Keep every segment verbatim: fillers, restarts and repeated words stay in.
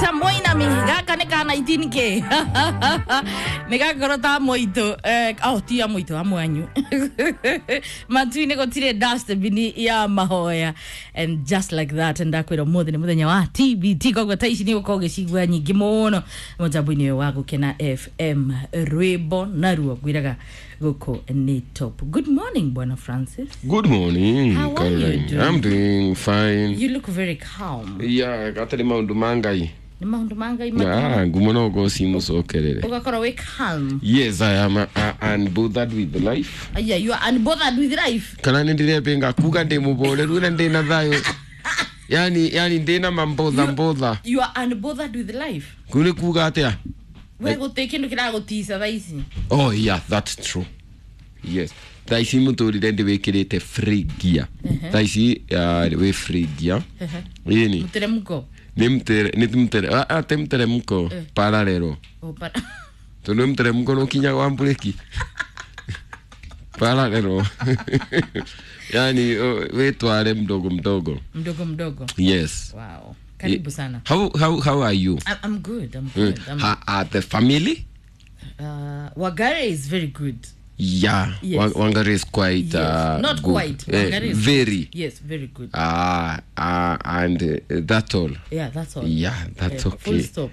Peter Moina mi gaka ne kana nineteen K. Nega gorota moito. Eh oh tia moito amwanyu. Matwine go tire dust bini ya mahoya and just like that and akwira mothe ne muthenya wa T B T kogwa taici ni ukoge cigwa nyingi muno mujabuni wa gukena F M Rwebo naruo gwiraga goko ni top. Good morning Bwana Francis. Good morning. How are you doing? I'm doing fine. You look very calm. Yeah, gatari maundu mangai. Ni maundu mangai Ah, ngumono go simu sokerere. Ugakora we calm. Yes, I am uh, unbothered with life. Uh, yeah, you are unbothered with life. Kana ndire penga kuga ndemu bole runa ndena thayo. Yani yani ndena mambotha mbotha. You are unbothered with life. Kuni kuga atia? We go take kindu kira go tisa thaisi. Oh yeah, that's true. Yes. Thaisi muturire ndi wikirite free gear. Thaisi uh, we free gear. Yini? Muteremko. Nimtere nimtere ah temtere mko paralelo. Oh para. Tono mtere mko no kinya wa breki. Paralelo. Yani we twale mdogo mdogo. Mdogo mdogo. Yes. Wow. Karibu sana. How how how are you? I'm good. I'm good. I'm Ha, uh, the family? Uh Wagare is very good. Yeah. Yes. Wangare is quite Yes. uh Not good. quite. Uh, Wangare is very. good. Yes, very good. Ah, uh, uh, and uh, that's all. Yeah, that's all. Yeah, that's uh, okay. Full stop.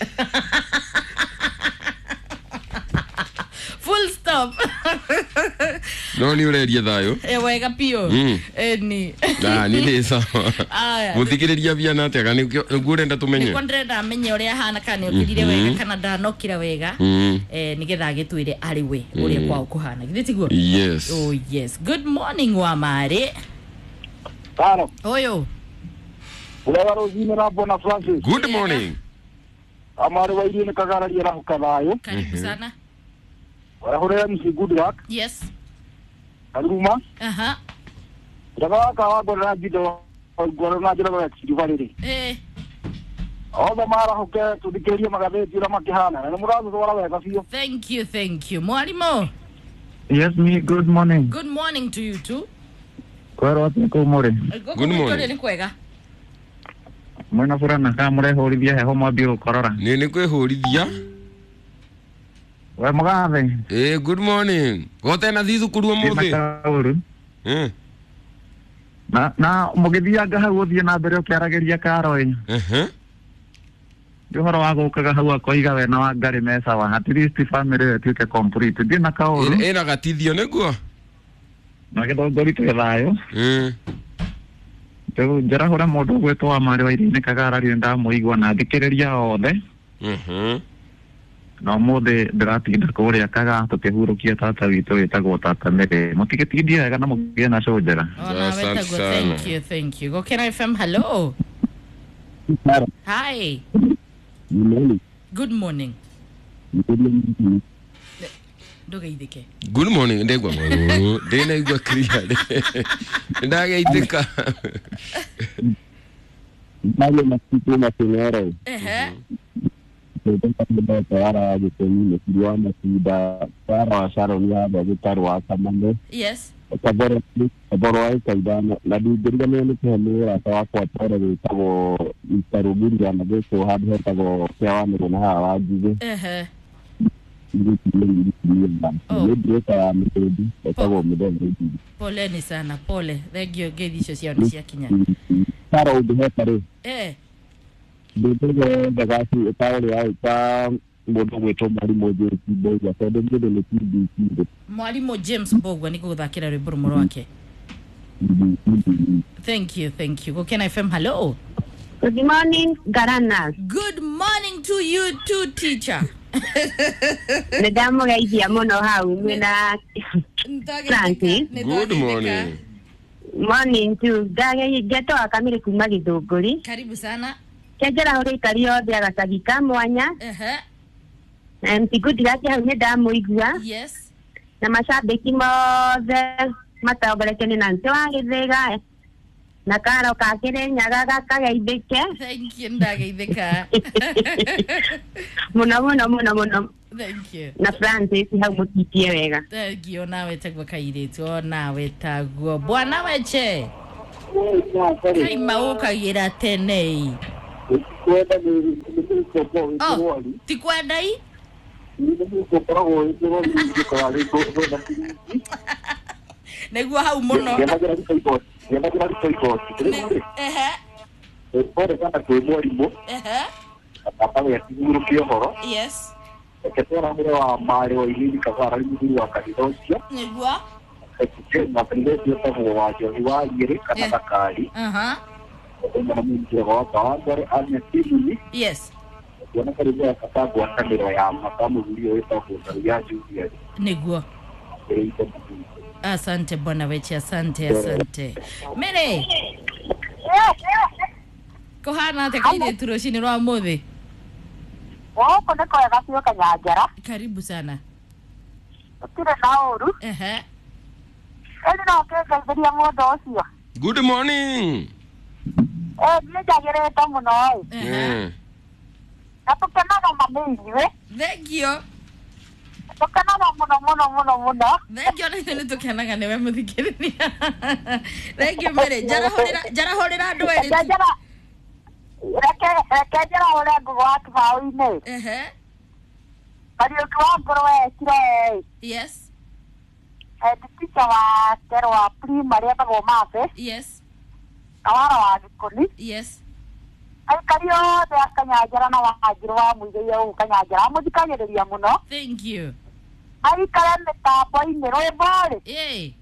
Full stop. No ni ureria thayo. Eh wega pio. Mm. Eh ni. Na ni ni sawa. Aya. Muthikireria biana atia kana ngurenda tumenye. Ni kwendera menye uria hana kana ukirire wega kana ndanokira wega. Eh nigetha gitwire ari we uria kwa ukuhana. Githitiguo? Yes. Oh yes. Good morning wa mare. Taro. Oyo. Ula rozine na Bwana Francis. Good morning. Amare wa irine kagara yera hukadayo. Karibu sana. Wa hore msi good luck. Yes. Aluma. Aha. Daga ka wa bora gido gora na jira ba kivalere. Eh. Oba mara huke tudikeria magabe jira makihana. Na murado wala wega fiyo. Thank you, thank you. Mwalimu. Yes, me. Good morning. Good morning to you too. Kwaro atiko more. Good morning. Ni kwega. Mwana furana ka mure horithia heho mwambio korora. Ni ni kwihurithia. We mugathe. Eh, good morning. Gote na thizu kurua muthi. Eh. Na na mugithianga hau uthie na mbere ukiarageria karoi. Eh. Johoro wa gukaga hau akoiga we na wa ngari mesa wa at least family tuke complete. Ndina kauru. Ena gatithio niguo. Na githongori tu thayo. Eh. Tegu njara hora mundu gwetwa mari wa irine kagara ri ndamuigwa na thikiriria othe. Mhm. No mothe ndiratinda kuria kaga tukihurukia tata witu witagwo tata mere mutigitindie wega na mugie na sojera. Asante sana. Thank you, thank you. Go Kena F M. Hello. Hi. Good morning. Doga idike. Good morning. Ndegwa mo. Dena igwa clear. Ndaga idika. Ndale na kitu na senera. Eh. Ndio tayara giteni ndio sida para wa Sharon ya bagitaru wa kamande. Yes. Taboro taboro ai kaidana na dinga nene kemera tawa kwa tore gitabo itarubiri na geso hadi hatago kwa ni na hawa jize. Eh. Poleni sana, pole. Thegio gedisho cia ni cia kinya. Tara udhepare. Eh. Ndege ndagasi taole ai ta mundu gwetwo mwalimu James Bogwa tondu ngindo ni T B C. Mwalimu James Bogwa niko guthakira rwimbo rumoro wake. Thank you, thank you. Go Kena F M. Hello. Good morning, Garana. Good morning to you too, teacher. Nedamu gaidi amono hau mwena Francis. Good morning. Morning to Gage geto akamire kuma Githunguri. Karibu sana. Kejera hore ikario de agatagika mwanya. Ehe. Em tigudi gati hau nedamu igua. Yes. Na mashabiki mothe mataogerekene na nte wa Githega. Na karo kakire nyaga gakageithike. Thank you, ndageithika. Muno muno muno muno. Thank you. Na Francis hau mutitie wega. Thank you. Nawe tagwa kairitu, nawe tagwa. Bwana weche. Kai mauka gira tenei. kwenda ni ni kwa Oh, tikwenda hii? Ni kwa kwa kwa kwa kwa Negua hau muno. Yenda gira iko. Yenda gira iko. Ehe. Pode kana kwa mwalimu. Ehe. Papa ya siguru kio horo. Yes. Eketera mure wa mare wa ilini kavara ni wa kanidosio. Negua. Na private yo tamu wa jo wa yere kana bakari. Aha. Ndio mimi kwa kwa ngare anya tili. Yes. Yana karibia katabu akamera ya makamu ulio weta kwa ya juu. Negua. Asante bwana weche, asante, asante. Mere. Kohana te kaide turoshini rwa mothe. Oh, kone kwa gasio kanyajara. Karibu sana. Tire nauru. Ehe. Eli no ke galberia modo osio. Good morning. Eh, ni jagere to muno. Eh. Napokana na mameli we. Thank you. Napokana na muno muno muno muno. Thank you ni tukanaga newe muthikirini. Thank you mere. Jara horira jara horira andu eri. Jara. Reke reke jara hore ngugo atbaoine. Ehe. Bari ukwa ngoro we kire. Yes. Eh, teacher wa tero wa primary atago mape. Yes. Awara wa gikoni. Yes. Ai kario de akanyajara na wajiro wa muige yo kanyajara muthikagiriria muno. Thank you. Ai kare metapo ine roebore. Eh.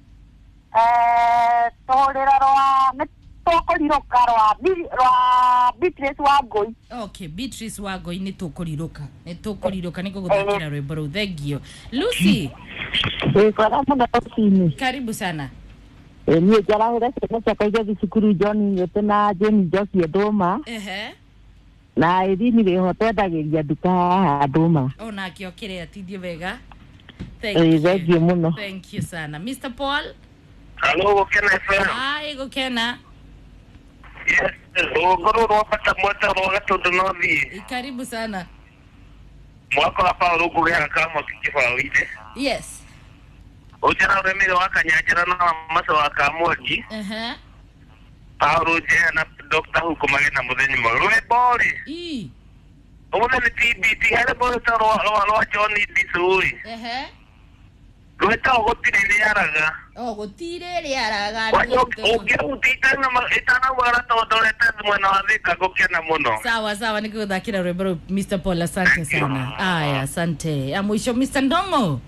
Eh, torera roa metokoriroka roa roa Beatrice wa Ngoi. Okay, Beatrice wa Ngoi ni tukuriruka. Ni tukuriruka niko guthakira rwimbo ru. Thank you. Lucy. Eh, kwa muno tini. Karibu sana. Eh, ni jara hore sema chakaje thukuru John yote na Jeni Josie Doma. Ehe. Na idini we hotedagiria duka Doma. Ona kiokire atithio wega. Thank Eh, you. thank you muno. Thank you sana. Mister Paul. Hello, Kena F M. Hi, go Kena. Yes, ugoro rwapata mwata rwagatondo nothi. Karibu sana. Mwako hapa urugugera kama kikifawide. Yes. Ujana uremire wakanyajira na masa wakamwogi. Ehe. Paulo jana Doctor huko magena mutheni mwe bori. I. Ona ni T B T hele bori ta ro ro John Disuri. Ehe. Rweta ogotire yaraga. Oh, gutire ri araga. Wanyo ogira utita na itana wara to doreta mwana wa thika gukena muno. Sawa sawa niko guthakira rwimbo ru Mister Paul, asante sana. Aya, asante. Ya mwisho Mister Ndongo.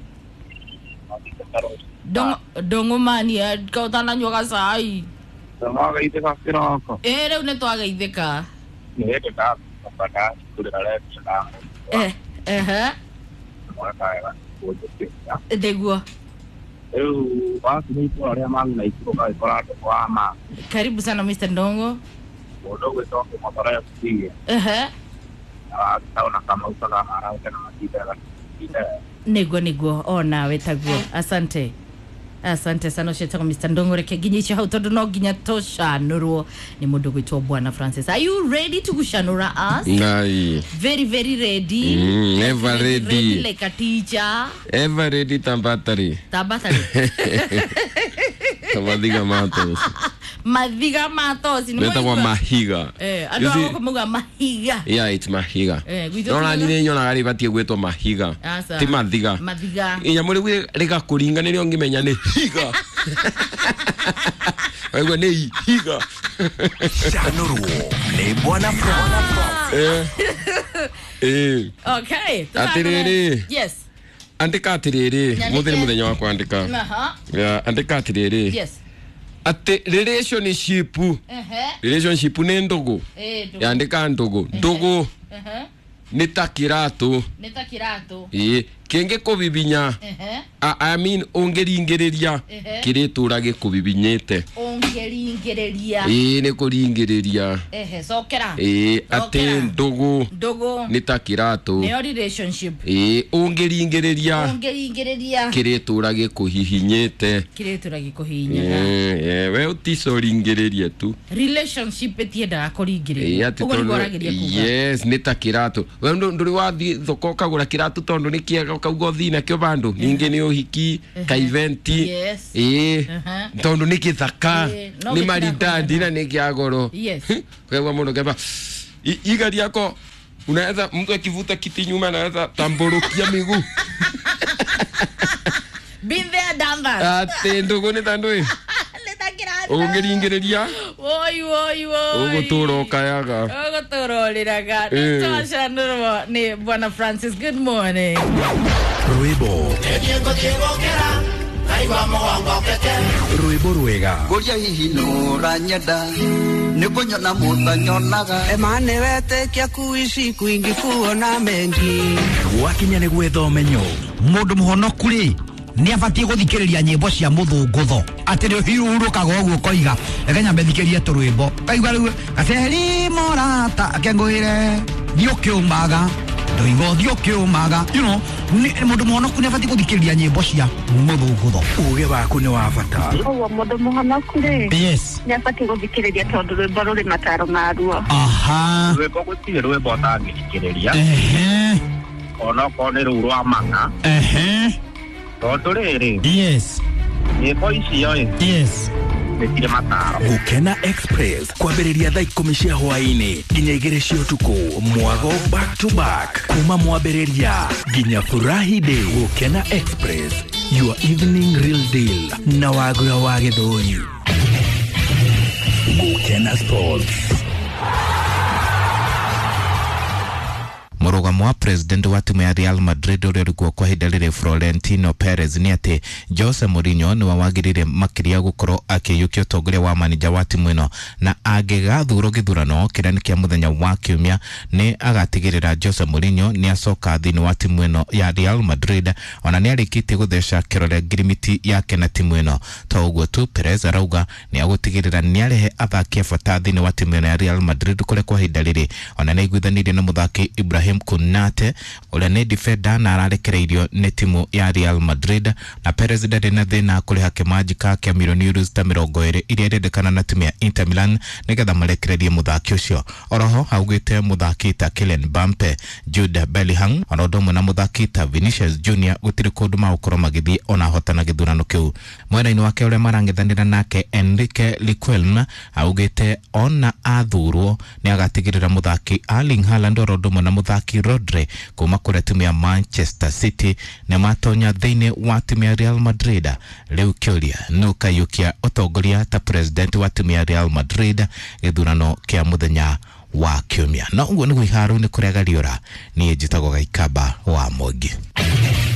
Dongo dongo mani ka utana nyoga sai. Tamaga ite kakira hako. Eh, reu ne twagaithika. Nete ta pata kulala tsaka. Eh, ehe. Mwaka ya. Deguo. Eu basi ni kwa ria mangu na iko kwa kwa kwa ama. Karibu sana Mister Ndongo. Odogo toke motara ya kupiga. Ehe. Ah, taona kama usala mara kana matita. Nego nego ona wetaguo. Asante. Asante sana shetako Mister Ndongo reke ginyicha hau tondu no ginya toshanurwo ni mundu gwitwo Bwana Francis. Are you ready to kushanura us? Nai. Very very ready. Mm, ever very, ready. Ready like a teacher. Ever ready tambatari. Tabatari. Tabadiga matos. Madhiga matos. Neta kwa mahiga. Eh, ando ako kumuga mahiga. Yeah, it's mahiga. Eh, gwitwo. Nona nini nyona gari batie gwetwo mahiga. Asa. Ti madhiga. Madhiga. Inya muri gwe rega kuringa niri ongimenya ni higa. Wewe ni higa. Shanuru ni Bwana Francis. Eh. Eh. Okay. Atiriri. Yes. Andika atiriri. Mutheni muthenya wa kwandika. Aha. Yeah, andika atiriri. Yes. Ate relationship. Ehe. Relationship ni ndogo. Eh, ndogo. Yandika ndogo. Ndogo. Ehe. Ni ta kirato. Neta kirato. Eh, kenge kubibinya. Ehe. I, I mean ongeringereria Ehe. kiritura gikubibinyete. Ongeringereria. Eh, ni kuringereria. Ehe, sokera. Eh, ate Sokera. ndogo. Ndogo. Ni ta kirato. Neo relationship. Eh, ongeringereria Ongeringereria. kiritura gikuhihinyete. Kiritura gikuhinyaga. Eh, eh, we uticoringereria tu. Relationship etiendaga kuringereria. Eh, ati Uguo niguo tondu arageria kuuga. yes, ni ta kirato. We nduri wathi thoko kagura kirato tondu ni kiega ukauga thi na kio bandu. Ninge ni uhiki, ka eventi. Yes. Eh, Uh-huh. tondu ni kithaka, Eh, no ni gikira maridadi kũgana. na ni kiagoro. Yes. Kwa mundu keba hii gari yako unaweza mtu akivuta kiti nyuma anaweza tamborokia miguu. Been there, done that. Ate ndogo ni tandwe. Ongeringiriria. Woi woi woi. Ogotoro kayaga. Ogotoro liraga. Nito Shanuru ni Bwana Francis. Good morning. Rwebo. Rwebo rwega. Goria hihi no ranyada. Nikunya na muta nyonaga. Emane wete kia kuishi kuingi kuona mengi. Wakinya ni gwetho menyo. Mundu muhonoku ri ni abatie guthikiriria nyimbo cia muthungutho ati ni hiurukaga uguo koiga ekenya mbethikirie turwimbo kaigwa riu gaceri morata akenguire thiokiumaga ndoigo thiokiumaga you know ni mundu muhonoku ni abatie guthikiriria nyimbo cia muthungutho uge waku ni wa bata Owo mundu muhonoku ri yes ni abatie guthikiriria tondu rwimbo ruri mataro maruo aha rwimbo gutire rwimbo tangithikiriria ehe ono kone ru rwa manga ehe tondu riri yes nyimbo icio yes nitire mataro Gukena Express kwambĩrĩria thaa ikũmi cia hwaĩ-inĩ nginya igĩrĩ cia ũtukũ mwago back to back kuma mwambĩrĩria nginya furahi day. Gukena Express, your evening real deal na wagũra wa gĩthũi. Gukena Sports. Murugamo wa president wa timu ya Real Madrid uria rikuo kwa hinda riri Florentino Perez ni ati Jose Mourinho ni wawagirire makiria gukorwo akiyukia utongoria wa manager wa timu ino na agigathurwo githurano kiria ni kia muthenya wa kiumia ni agatigirira Jose Mourinho ni acoka thini wa timu ino ya Real Madrid ona ni arikitie gutheca kirore ngirimiti yake na timu ino. To uguo tu Perez arauga ni agutigirira ni arehe athaki bata thini wa timu ino ya Real Madrid kule kwa hinda riri ona ni igwithanirie na muthaki Ibrahim Kunate ule ni defender na ararekereirio ni timu ya Real Madrid na Perez ndari na thina kuriha kimanji ka kia milioni euros ta mirongo iri iria irendekana na timu ya Inter Milan nigetha marekererie muthaki ucio. Oroho augite muthaki ta Kylian Mbappe, Jude Bellingham ona ndomwe na muthaki ta Vinicius Junior gutiri kundu maukoro magithie ona hotana githurano kiu. Mwena-ini wake ule marangithanira nake Enrique Liquelme augite ona athurwo ni agatigirira muthaki Erling Haaland oro ndomwe na muthaki Rodri kuma kure timu ya Manchester City na matonya thini wa timu ya Real Madrid. Leo kiuria no kayukia utongoria ta president wa timu ya Real Madrid githurano kia muthenya wa kiumia. Na uguo ni gwiharo ni kurega riora ni njitagwo Gaikaba wa Mogi.